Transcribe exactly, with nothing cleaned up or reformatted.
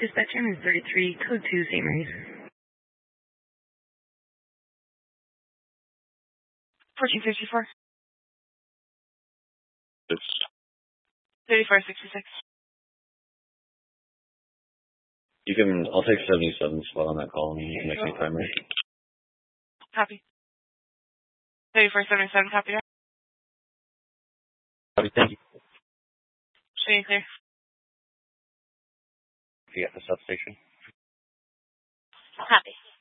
Dispatch M is thirty-three, code two, Saint Mary's. fourteen fifty-four. It's thirty-four sixty-six. you can. I'll take seventy-seven spot on that call, and you can make me primary. Copy. thirty-four seventy-seven, copy that. Copy. Thank you. Show you clear. Be at the substation. Copy.